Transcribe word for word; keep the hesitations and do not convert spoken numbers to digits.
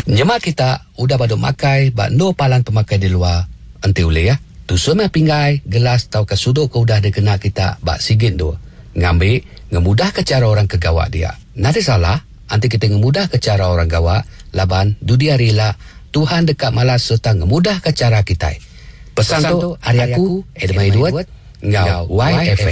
Nyemak kita udah baduk makai bak no palan pemakai di luar ente ule ya. Tu semua pinggai gelas tau ke sudut ke udah dikena kita bak sigit tu. Ngambil ngemudah ke cara orang ke gawak dia. Nanti salah anti kita ngemudah ke cara orang gawak laban dudia rela Tuhan dekat malas serta ngemudah ke cara kita. Pesan tu hari aku Edmai Duat ngau Y F M.